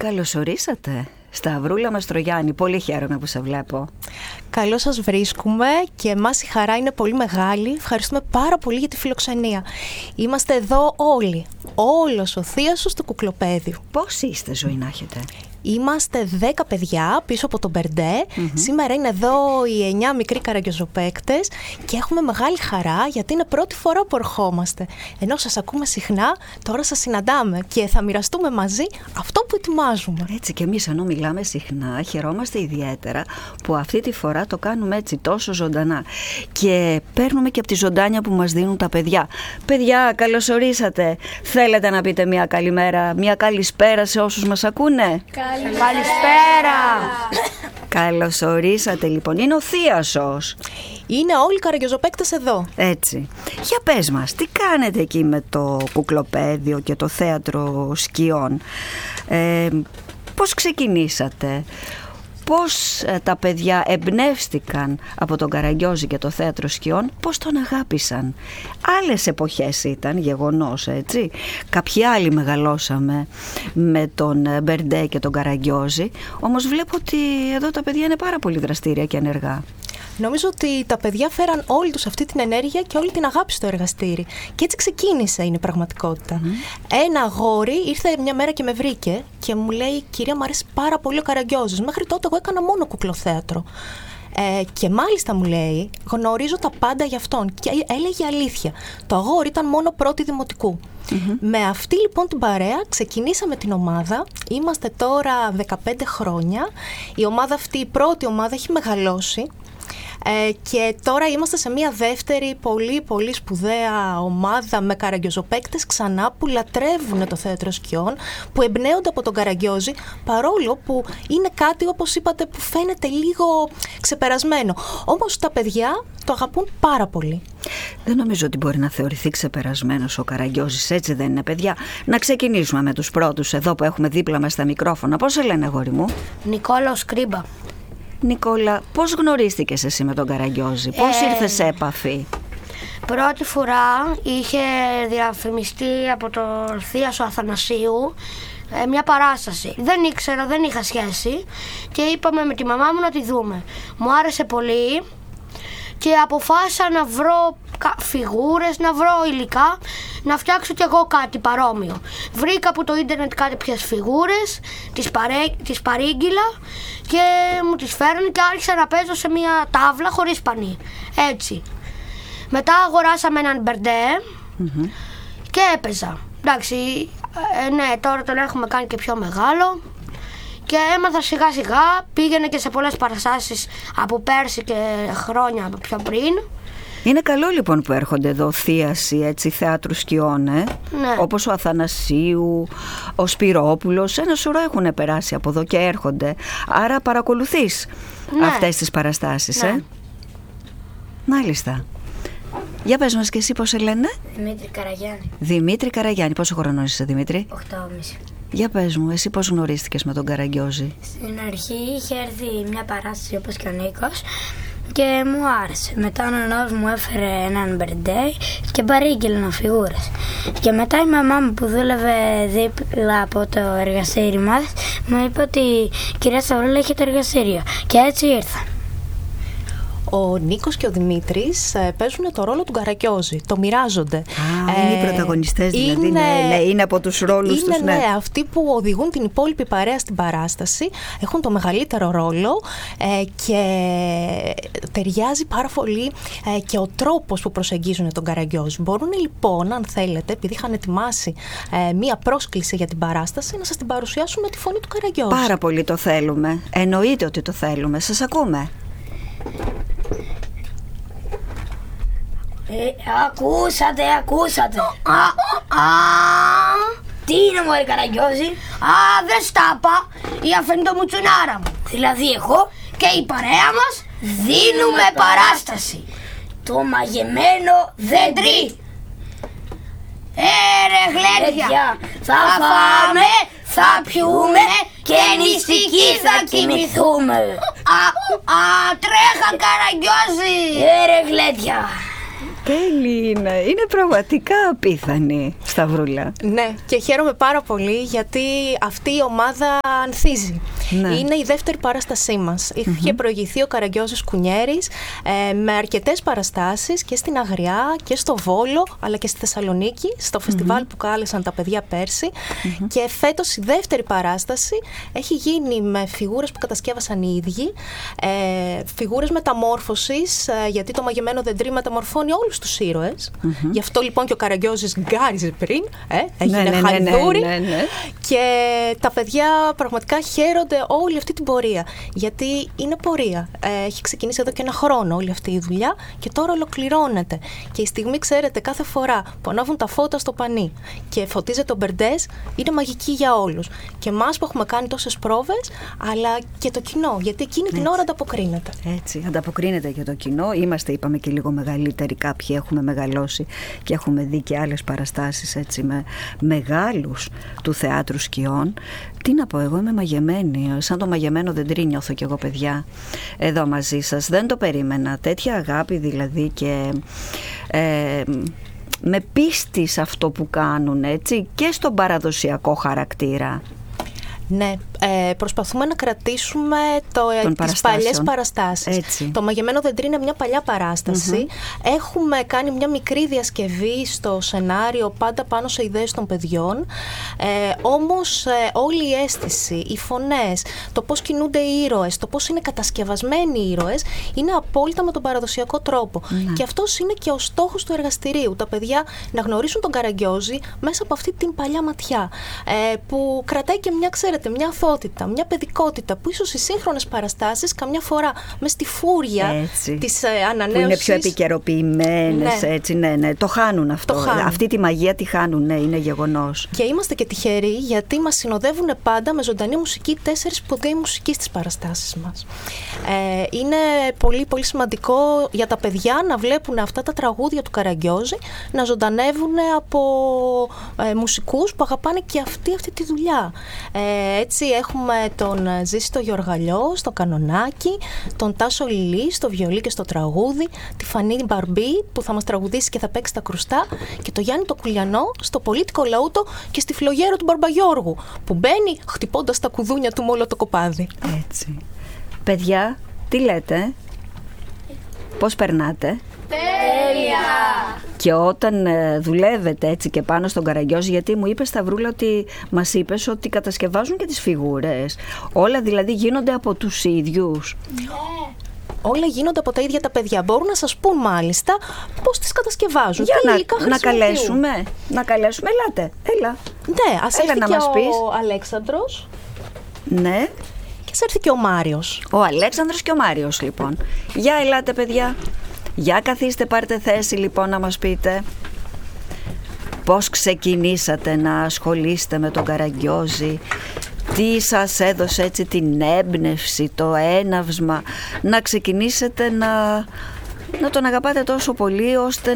Καλώς ορίσατε, Σταυρούλα Μαστρογιάννη. Πολύ χαίρομαι που σε βλέπω. Καλώς σας βρίσκουμε και εμάς η χαρά είναι πολύ μεγάλη. Ευχαριστούμε πάρα πολύ για τη φιλοξενία. Είμαστε εδώ όλοι, όλος ο θείασος του κουκλοπέδιου. Πώς είστε, ζωή να έχετε? Είμαστε 10 παιδιά πίσω από τον Μπερντέ. Σήμερα είναι εδώ οι 9 μικροί καραγκιόζοπαίκτες και έχουμε μεγάλη χαρά γιατί είναι πρώτη φορά που ερχόμαστε. Ενώ σας ακούμε συχνά, τώρα σας συναντάμε και θα μοιραστούμε μαζί αυτό που ετοιμάζουμε. Έτσι και εμείς, ενώ μιλάμε συχνά, χαιρόμαστε ιδιαίτερα που αυτή τη φορά το κάνουμε έτσι τόσο ζωντανά. Και παίρνουμε και από τη ζωντάνια που μας δίνουν τα παιδιά. Παιδιά, καλώς ορίσατε. Θέλετε να πείτε μια καλημέρα, μια καλησπέρα σε όσους μας ακούνε? Καλησπέρα! Καλώς ορίσατε λοιπόν. Είναι ο θείασος. Είναι όλοι οι καραγκιόζοπαίκτες εδώ. Έτσι. Για πες μας, τι κάνετε εκεί με το κουκλοπέδιο και το θέατρο σκιών? Πώς ξεκινήσατε? Πώς τα παιδιά εμπνεύστηκαν από τον Καραγκιόζη και το θέατρο σκιών? Πώς τον αγάπησαν? Άλλες εποχές ήταν, γεγονός, έτσι. Κάποιοι άλλοι μεγαλώσαμε με τον Μπερντέ και τον Καραγκιόζη. Όμως βλέπω ότι εδώ τα παιδιά είναι πάρα πολύ δραστήρια και ενεργά. Νομίζω ότι τα παιδιά φέραν όλη τους αυτή την ενέργεια και όλη την αγάπη στο εργαστήρι. Και έτσι ξεκίνησε, είναι η πραγματικότητα. Ένα αγόρι ήρθε μια μέρα και με βρήκε και μου λέει: «Κυρία, μου αρέσει πάρα πολύ ο Καραγκιόζης. Μέχρι τότε εγώ έκανα μόνο κουκλοθέατρο». Και μάλιστα μου λέει: «Γνωρίζω τα πάντα για αυτόν». Και έλεγε αλήθεια. Το αγόρι ήταν μόνο πρώτη δημοτικού. Με αυτή λοιπόν την παρέα ξεκινήσαμε την ομάδα. Είμαστε τώρα 15 χρόνια. Η ομάδα αυτή, η πρώτη ομάδα, έχει μεγαλώσει. Και τώρα είμαστε σε μια δεύτερη πολύ πολύ σπουδαία ομάδα με καραγκιόζοπαίκτες ξανά που λατρεύουν το θέατρο σκιών, που εμπνέονται από τον Καραγκιόζη, παρόλο που είναι κάτι, όπως είπατε, που φαίνεται λίγο ξεπερασμένο. Όμως τα παιδιά το αγαπούν πάρα πολύ. Δεν νομίζω ότι μπορεί να θεωρηθεί ξεπερασμένος ο Καραγκιόζης, έτσι δεν είναι, παιδιά? Να ξεκινήσουμε με τους πρώτους εδώ που έχουμε δίπλα μας στα μικρόφωνα. Πώς σε λένε, αγόρι μου? Νικόλαος Σκρίμπα. Νικόλα, πώς γνωρίστηκες εσύ με τον Καραγκιόζη? Πώς ήρθες σε επαφή? Πρώτη φορά είχε διαφημιστεί από τον θείασο Αθανασίου μια παράσταση. Δεν ήξερα, δεν είχα σχέση και είπαμε με τη μαμά μου να τη δούμε. Μου άρεσε πολύ και αποφάσισα να βρω φιγούρες, να βρω υλικά, να φτιάξω κι εγώ κάτι παρόμοιο. Βρήκα από το ίντερνετ κάποιες φιγούρες, τις παρήγγειλα και μου τις φέρνουν και άρχισα να παίζω σε μια τάβλα χωρίς πανί. Έτσι. Μετά αγοράσαμε έναν Μπερντέ και έπαιζα. Εντάξει, ναι, τώρα τον έχουμε κάνει και πιο μεγάλο. Και έμαθα σιγά σιγά, πήγαινε και σε πολλές παραστάσεις από πέρσι και χρόνια πιο πριν. Είναι καλό λοιπόν που έρχονται εδώ θείασοι, έτσι, θέατρου σκιών, Ναι. Όπως ο Αθανασίου, ο Σπυρόπουλος, ένα σωρό έχουν περάσει από εδώ και έρχονται. Άρα παρακολουθείς αυτές τις παραστάσεις, Μάλιστα. Για πες μας και εσύ πώς σε λένε? Δημήτρη Καραγιάννη. Δημήτρη Καραγιάννη. Πόσο χρονών είσαι, Δημήτρη? 8,5. Για πες μου, εσύ πώς γνωρίστηκες με τον Καραγκιόζη? Στην αρχή είχε έρθει μια παράσταση όπως και ο Νίκος και μου άρεσε. Μετά ο νονός μου έφερε έναν Μπερντέ και παρήγγειλαν φιγούρες. Και μετά η μαμά μου που δούλευε δίπλα από το εργαστήρι μας μου είπε ότι κυρία Σταυρούλα έχει το εργαστήριο. Και έτσι ήρθα. Ο Νίκος και ο Δημήτρης παίζουν το ρόλο του Καραγκιόζη. Το μοιράζονται. Είναι οι πρωταγωνιστές, δηλαδή. Είναι από τους ρόλους τους. Ναι, αυτοί που οδηγούν την υπόλοιπη παρέα στην παράσταση. Έχουν το μεγαλύτερο ρόλο και ταιριάζει πάρα πολύ και ο τρόπος που προσεγγίζουν τον Καραγκιόζη. Μπορούν λοιπόν, αν θέλετε, επειδή είχαν ετοιμάσει μία πρόσκληση για την παράσταση, να σας την παρουσιάσουν με τη φωνή του Καραγκιόζη. Πάρα πολύ το θέλουμε. Εννοείται ότι το θέλουμε. Σας ακούμε. Ακούσατε. Τι είναι μωρέ Καραγκιόζη? Δεν στάπα, η αφεντό μου τσουνάρα μου. Δηλαδή εγώ Και η παρέα μας δίνουμε παράσταση. το μαγεμένο δέντρι. Ρε γλέντια, Θα φάμε, θα πιούμε και νηστικοί θα κοιμηθούμε. Τρέχα Καραγκιόζη. Ρε γλέντια. Τέλει είναι πραγματικά απίθανη, Σταυρούλα. Ναι, και χαίρομαι πάρα πολύ γιατί αυτή η ομάδα ανθίζει. Ναι. Είναι η δεύτερη παράστασή μας. Είχε προηγηθεί ο Καραγκιόζης Κουνιέρης με αρκετές παραστάσεις και στην Αγριά και στο Βόλο, αλλά και στη Θεσσαλονίκη, στο φεστιβάλ που κάλεσαν τα παιδιά πέρσι. Και φέτος η δεύτερη παράσταση έχει γίνει με φιγούρες που κατασκεύασαν οι ίδιοι, φιγούρες μεταμόρφωσης, γιατί το μαγεμένο δεντρί μεταμορφώνει όλους τους ήρωες. Γι' αυτό λοιπόν και ο Καραγκιόζης γκάριζε πριν, έγινε χαϊδούρι. Και τα παιδιά πραγματικά χαίρονται όλη αυτή την πορεία. Γιατί είναι πορεία. Έχει ξεκινήσει εδώ και ένα χρόνο όλη αυτή η δουλειά και τώρα ολοκληρώνεται. Και η στιγμή, ξέρετε, κάθε φορά που ανάβουν τα φώτα στο πανί και φωτίζεται ο Μπερντές, είναι μαγική για όλους. Και εμάς που έχουμε κάνει τόσες πρόβες, αλλά και το κοινό. Γιατί εκείνη την ώρα ανταποκρίνεται. Έτσι, ανταποκρίνεται και το κοινό. Είμαστε, είπαμε, και λίγο μεγαλύτεροι. Κάποιοι έχουμε μεγαλώσει και έχουμε δει και άλλες παραστάσεις έτσι με μεγάλους του θεάτρου σκιών. Τι να πω, εγώ είμαι μαγεμένη, σαν το μαγεμένο δεντρί νιώθω κι εγώ, παιδιά, εδώ μαζί σας. Δεν το περίμενα, τέτοια αγάπη δηλαδή και με πίστη σε αυτό που κάνουν, έτσι, και στον παραδοσιακό χαρακτήρα. Ναι, προσπαθούμε να κρατήσουμε τις παλιές παραστάσεις. Έτσι. Το μαγεμένο δεντρί είναι μια παλιά παράσταση. Έχουμε κάνει μια μικρή διασκευή στο σενάριο, πάντα πάνω σε ιδέες των παιδιών. Όμως όλη η αίσθηση, οι φωνές, το πώς κινούνται οι ήρωες, το πώς είναι κατασκευασμένοι οι ήρωες, είναι απόλυτα με τον παραδοσιακό τρόπο. Και αυτός είναι και ο στόχος του εργαστηρίου. Τα παιδιά να γνωρίσουν τον Καραγκιόζη μέσα από αυτή την παλιά ματιά, που κρατάει και μια, ξέρετε, μια αθωότητα, μια παιδικότητα που ίσως οι σύγχρονες παραστάσεις καμιά φορά μες στη φούρια της ανανέωσης, που είναι πιο επικαιροποιημένες, έτσι, ναι, το χάνουν αυτό. Αυτή τη μαγεία τη χάνουν, ναι, είναι γεγονός. Και είμαστε και τυχεροί γιατί μας συνοδεύουν πάντα με ζωντανή μουσική 4 σπουδαίοι μουσικοί στις παραστάσεις μας. Είναι πολύ πολύ σημαντικό για τα παιδιά να βλέπουν αυτά τα τραγούδια του Καραγκιόζη να ζωντανεύουν από μουσικούς που αγαπάνε και αυτή τη δουλειά. Έτσι έχουμε τον Ζήστο Γεωργαλιό στο κανονάκι, τον Τάσο Λιλή στο βιολί και στο τραγούδι, τη Φανή Μπαρμπή που θα μας τραγουδήσει και θα παίξει τα κρουστά και το Γιάννη το Κουλιανό στο πολίτικο λαούτο και στη Φλογέρο του Μπαρμπαγιώργου που μπαίνει χτυπώντας τα κουδούνια του με όλο το κοπάδι. Έτσι. Παιδιά, τι λέτε? Πώς περνάτε? Τέλεια! Και όταν δουλεύετε έτσι και πάνω στον Καραγκιόζη, γιατί μου είπες, Σταυρούλα, ότι μας είπες ότι κατασκευάζουν και τις φιγούρες. Όλα δηλαδή γίνονται από τους ίδιους. Ναι. Όλα γίνονται από τα ίδια τα παιδιά. Μπορούν να σας πούν μάλιστα πώς τις κατασκευάζουν. Για να καλέσουμε. Ελάτε, έλα. Ναι, ας έρθει να και μας πεις. Ο Αλέξανδρος. Ναι. Και ας έρθει και ο Μάριος. Ο Αλέξανδρος και ο Μάριος, λοιπόν. Για ελάτε, παιδιά. Για καθίστε, πάρτε θέση, λοιπόν, να μας πείτε πώς ξεκινήσατε να ασχολείστε με τον Καραγκιόζη. Τι σας έδωσε έτσι την έμπνευση, το έναυσμα να ξεκινήσετε να τον αγαπάτε τόσο πολύ ώστε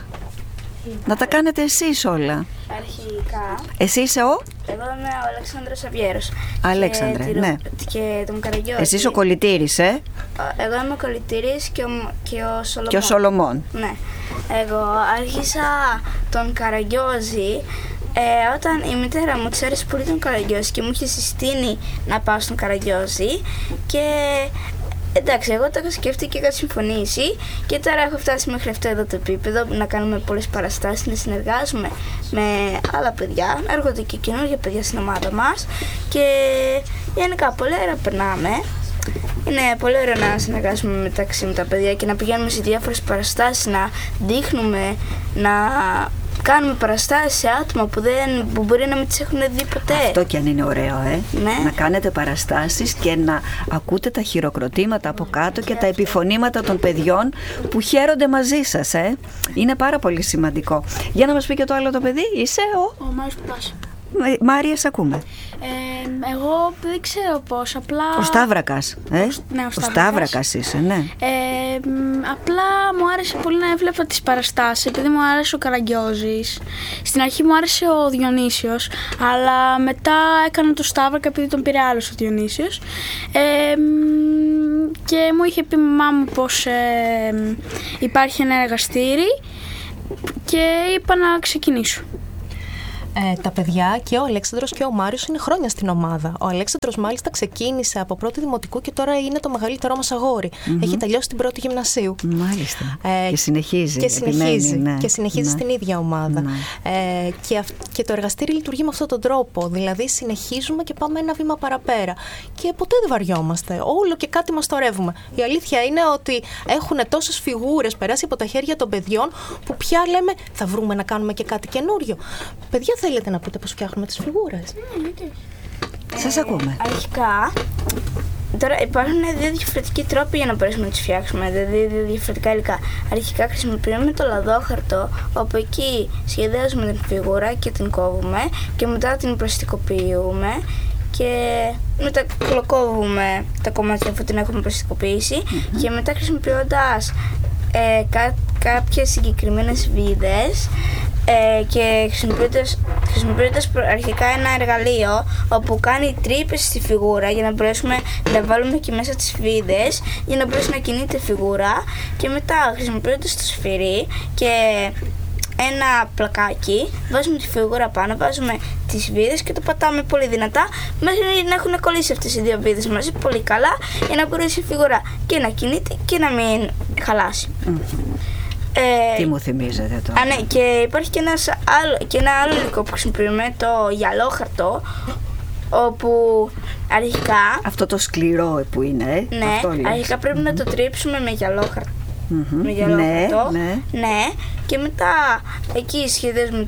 να τα κάνετε εσείς όλα. Αρχικά. Εσύ είσαι ο? Εγώ είμαι ο Αλέξανδρος Αβιέρος. Αλέξανδρε, ναι. Και τον Καραγκιόζη. Εσύ είσαι ο κολλητήρης, Εγώ είμαι ο κολλητήρης και ο Σολομών. Και ο Σολομών. Ναι. Εγώ άρχισα τον Καραγκιόζη όταν η μητέρα μου της άρεσε πολύ τον Καραγκιόζη και μου είχε συστήνει να πάω στον Καραγκιόζη και εντάξει, εγώ το είχα σκεφτεί και είχα συμφωνήσει και τώρα έχω φτάσει μέχρι αυτό εδώ το επίπεδο να κάνουμε πολλές παραστάσεις, να συνεργάζομαι με άλλα παιδιά, να έρχονται και καινούργια παιδιά στην ομάδα μας και γενικά πολύ ωραία περνάμε. Είναι πολύ ωραίο να συνεργάζομαι μεταξύ με τα παιδιά και να πηγαίνουμε σε διάφορες παραστάσεις, να δείχνουμε, να κάνουμε παραστάσεις σε άτομα που μπορεί να μην τις έχουν δει ποτέ. Αυτό κι αν είναι ωραίο, Ναι. Να κάνετε παραστάσεις και να ακούτε τα χειροκροτήματα από κάτω και τα επιφωνήματα των παιδιών που χαίρονται μαζί σας, Είναι πάρα πολύ σημαντικό. Για να μας πει και το άλλο το παιδί, είσαι ο Μάριος Παπάς. Μάρια, σ' ακούμε. Εγώ δεν ξέρω πώς, απλά... Ο Σταύρακας, Ναι, ο Σταύρακας είσαι, ναι. Απλά μου άρεσε πολύ να έβλεπα τις παραστάσεις, επειδή μου άρεσε ο Καραγκιόζης. Στην αρχή μου άρεσε ο Διονύσιος, αλλά μετά έκανα το Σταύρακα επειδή τον πήρε άλλος ο Διονύσιος. και μου είχε πει η μαμά μου πως υπάρχει ένα εργαστήρι και είπα να ξεκινήσω. Τα παιδιά και ο Αλέξανδρος και ο Μάριος είναι χρόνια στην ομάδα. Ο Αλέξανδρος μάλιστα ξεκίνησε από πρώτη δημοτικού και τώρα είναι το μεγαλύτερό μας αγόρι. Έχει τελειώσει την πρώτη γυμνασίου. Μάλιστα. Και συνεχίζει. Και συνεχίζει στην ίδια ομάδα. Και το εργαστήρι λειτουργεί με αυτόν τον τρόπο. Δηλαδή συνεχίζουμε και πάμε ένα βήμα παραπέρα. Και ποτέ δεν βαριόμαστε. Όλο και κάτι μας τορεύουμε. Η αλήθεια είναι ότι έχουν τόσες φιγούρες περάσει από τα χέρια των παιδιών που πια λέμε θα βρούμε να κάνουμε και κάτι καινούριο. Παιδιά, θέλετε να πείτε πώς φτιάχνουμε τις φιγούρες? Σας ακούμε. Αρχικά, τώρα υπάρχουν δύο διαφορετικοί τρόποι για να μπορέσουμε να τις φτιάξουμε, δηλαδή δύο διαφορετικά υλικά. Αρχικά χρησιμοποιούμε το λαδόχαρτο, όπου εκεί σχεδιάζουμε την φιγούρα και την κόβουμε και μετά την πλαστικοποιούμε και μετά κολοκόβουμε τα κομμάτια αφού την έχουμε πλαστικοποιήσει και μετά χρησιμοποιώντας κάποιες συγκεκριμένες βίδες και χρησιμοποιώντας αρχικά ένα εργαλείο όπου κάνει τρύπες στη φιγούρα για να μπορέσουμε να βάλουμε και μέσα τις βίδες για να μπορέσει να κινείται η φιγούρα, και μετά χρησιμοποιώντας το σφυρί και ένα πλακάκι βάζουμε τη φιγούρα πάνω, βάζουμε τις βίδες και το πατάμε πολύ δυνατά μέχρι να έχουν κολλήσει αυτές οι δύο βίδες μαζί πολύ καλά για να μπορέσει η φιγούρα και να κινείται και να μην χαλάσει. Τι μου θυμίζετε τώρα? Ναι, και υπάρχει και ένα άλλο υλικό που χρησιμοποιούμε, το γυαλόχαρτο, όπου αρχικά... Αυτό το σκληρό που είναι, ναι, αυτό αρχικά πρέπει να το τρίψουμε με γυαλόχαρτο. Με γυαλόχαρτο, ναι, και μετά εκεί σχεδιάζουμε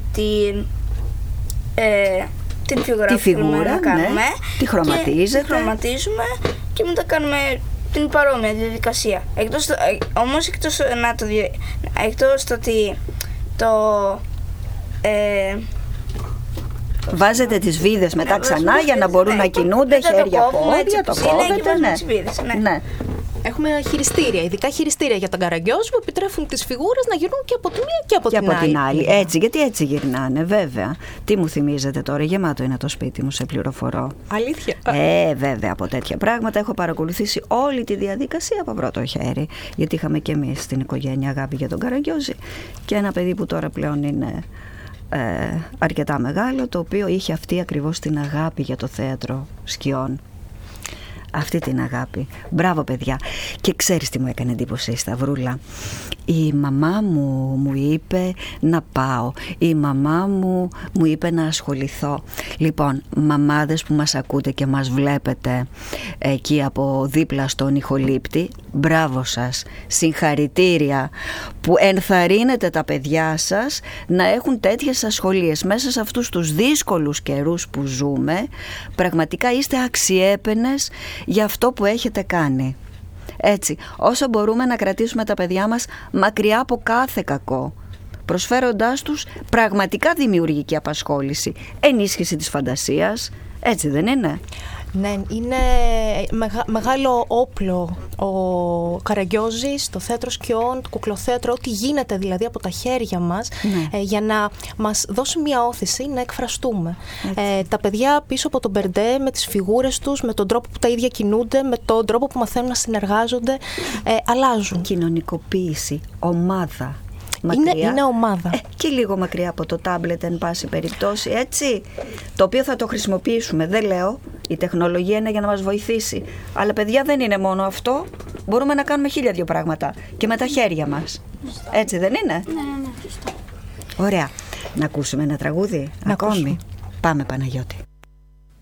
την φιγούρα που θέλουμε να κάνουμε. Τη χρωματίζετε. Τη χρωματίζουμε και μετά κάνουμε την παρόμοια διαδικασία. Όμως εκτός το ότι βάζετε τις βίδες μετά ξανά για να μπορούν να κινούνται χέρια, πόδια, το κόβετε. Ναι. Έχουμε χειριστήρια, ειδικά χειριστήρια για τον Καραγκιόζη που επιτρέπουν τις φιγούρες να γυρνούν και από τη μία και από την άλλη. Έτσι, γιατί έτσι γυρνάνε, βέβαια. Τι μου θυμίζετε τώρα, γεμάτο είναι το σπίτι μου, σε πληροφορώ. Αλήθεια? Βέβαια, από τέτοια πράγματα έχω παρακολουθήσει όλη τη διαδικασία από πρώτο χέρι. Γιατί είχαμε και εμείς στην οικογένεια αγάπη για τον Καραγκιόζη και ένα παιδί που τώρα πλέον είναι αρκετά μεγάλο, το οποίο είχε αυτή ακριβώς την αγάπη για το θέατρο σκιών. Αυτή την αγάπη. Μπράβο, παιδιά. Και ξέρεις τι μου έκανε εντύπωση, Σταυρούλα? Η μαμά μου είπε να πάω. Η μαμά μου είπε να ασχοληθώ. Λοιπόν, μαμάδες που μας ακούτε και μας βλέπετε εκεί από δίπλα στον ηχολήπτη, μπράβο σας. Συγχαρητήρια που ενθαρρύνετε τα παιδιά σας να έχουν τέτοιες ασχολίες. Μέσα σε αυτούς τους δύσκολους καιρούς που ζούμε, πραγματικά είστε αξιέπαινες για αυτό που έχετε κάνει. Έτσι, όσο μπορούμε να κρατήσουμε τα παιδιά μας μακριά από κάθε κακό, προσφέροντάς τους πραγματικά δημιουργική απασχόληση, ενίσχυση της φαντασίας, έτσι δεν είναι? Ναι, είναι μεγάλο όπλο ο Καραγκιόζης, το θέατρο σκιών, το κουκλοθέατρο, ό,τι γίνεται δηλαδή από τα χέρια μας, για να μας δώσει μια όθηση να εκφραστούμε. Τα παιδιά πίσω από τον Μπερντέ με τις φιγούρες τους, με τον τρόπο που τα ίδια κινούνται, με τον τρόπο που μαθαίνουν να συνεργάζονται, αλλάζουν. Κοινωνικοποίηση, ομάδα. Είναι ομάδα. Και λίγο μακριά από το τάμπλετ εν πάση περιπτώσει, έτσι, το οποίο θα το χρησιμοποιήσουμε. Δεν λέω, η τεχνολογία είναι για να μας βοηθήσει, αλλά παιδιά δεν είναι μόνο αυτό. Μπορούμε να κάνουμε 1002 πράγματα και με τα χέρια μας. Έτσι δεν είναι? Ναι, σωστά. Ωραία. Να ακούσουμε ένα τραγούδι ακόμη? Ακούσουμε. Πάμε, Παναγιώτη.